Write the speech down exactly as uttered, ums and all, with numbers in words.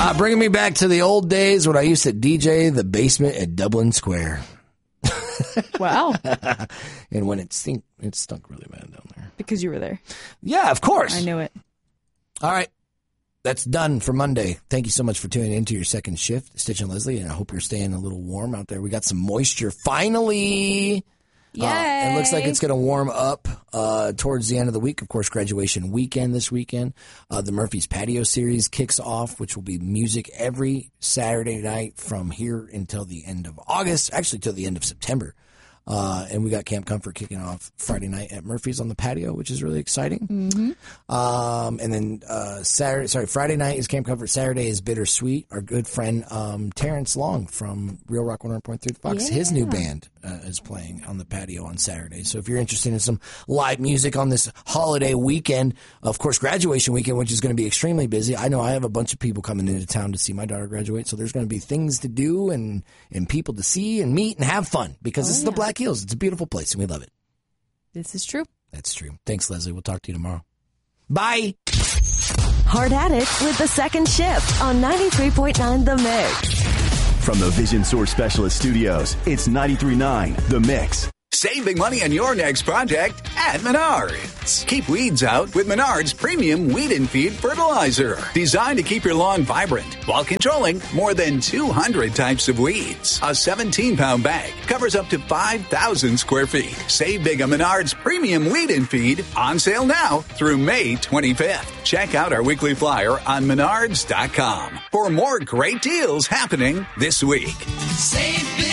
Ah, bringing me back to the old days when I used to D J the basement at Dublin Square. Wow. And when it stink, it stunk really bad down there. Because you were there. Yeah, of course. I knew it. All right. That's done for Monday. Thank you so much for tuning into your second shift, Stitch and Leslie, and I hope you're staying a little warm out there. We got some moisture finally. Yay. Uh, it looks like it's going to warm up uh, towards the end of the week. Of course, graduation weekend this weekend. Uh, the Murphy's Patio Series kicks off, which will be music every Saturday night from here until the end of August, actually till the end of September. Uh, and we got Camp Comfort kicking off Friday night at Murphy's on the patio, which is really exciting. Mm-hmm. Um, and then uh, Saturday, sorry, Friday night is Camp Comfort. Saturday is Bittersweet. Our good friend um, Terrence Long from Real Rock one hundred point three Fox, Yeah. his new band uh, is playing on the patio on Saturday. So if you're interested in some live music on this holiday weekend, of course, graduation weekend, which is going to be extremely busy. I know I have a bunch of people coming into town to see my daughter graduate, so there's going to be things to do and, and people to see and meet and have fun because Oh, this is yeah. the Black Hills. It's a beautiful place, and we love it. This is true. That's true. Thanks, Leslie. We'll talk to you tomorrow. Bye. Hard at it with the second shift on ninety-three point nine The Mix. From the Vision Source Specialist Studios, it's ninety-three point nine The Mix. Save big money on your next project at Menards. Keep weeds out with Menards Premium Weed and Feed Fertilizer. Designed to keep your lawn vibrant while controlling more than two hundred types of weeds. A seventeen pound bag covers up to five thousand square feet. Save big on Menards Premium Weed and Feed, on sale now through May twenty-fifth. Check out our weekly flyer on menards dot com for more great deals happening this week. Save big